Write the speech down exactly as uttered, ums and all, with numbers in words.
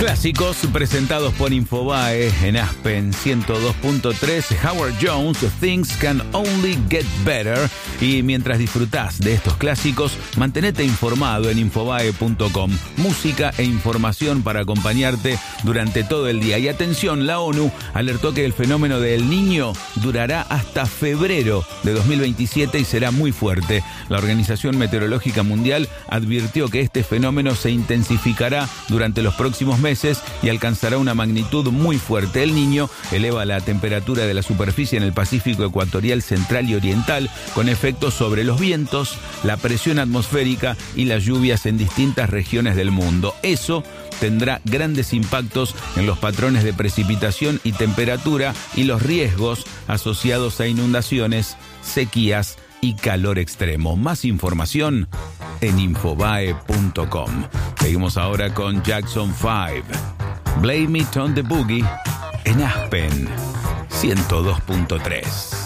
Clásicos presentados por Infobae en Aspen ciento dos punto tres. Howard Jones, Things Can Only Get Better. Y mientras disfrutás de estos clásicos, mantenete informado en infobae punto com. Música e información para acompañarte durante todo el día. Y atención, la ONU alertó que el fenómeno del Niño durará hasta febrero de dos mil veintisiete y será muy fuerte. La Organización Meteorológica Mundial advirtió que este fenómeno se intensificará durante los próximos meses y alcanzará una magnitud muy fuerte. El Niño eleva la temperatura de la superficie en el Pacífico ecuatorial, central y oriental, con efectos sobre los vientos, la presión atmosférica y las lluvias en distintas regiones del mundo. Eso tendrá grandes impactos en los patrones de precipitación y temperatura y los riesgos asociados a inundaciones, sequías y calor extremo. Más información en infobae punto com. Seguimos ahora con Jackson five. Blame It on the Boogie en Aspen ciento dos punto tres.